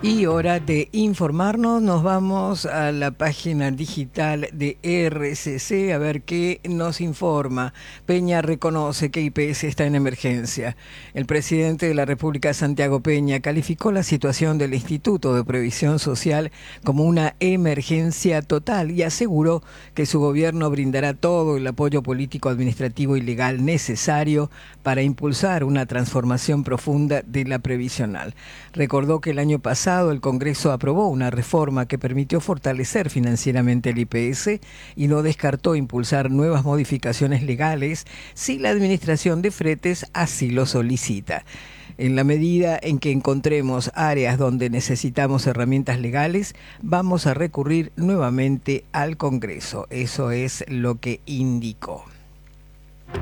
Y hora de informarnos, nos vamos a la página digital de RCC a ver qué nos informa. Peña reconoce que IPS está en emergencia. El presidente de la República, Santiago Peña, calificó la situación del Instituto de Previsión Social como una emergencia total y aseguró que su gobierno brindará todo el apoyo político, administrativo y legal necesario para impulsar una transformación profunda de la previsional. Recordó que el año pasado el Congreso aprobó una reforma que permitió fortalecer financieramente el IPS y no descartó impulsar nuevas modificaciones legales si la Administración de Fretes así lo solicita. En la medida en que encontremos áreas donde necesitamos herramientas legales, vamos a recurrir nuevamente al Congreso. Eso es lo que indicó.